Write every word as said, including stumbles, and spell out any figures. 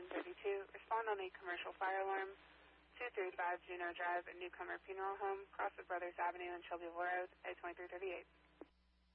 seven thirty-two. Respond on a commercial fire alarm, two thirty-five Juneau Drive, a Newcomer Funeral Home, cross of Brothers Avenue and Shelbyville Road, A twenty-three thirty-eight.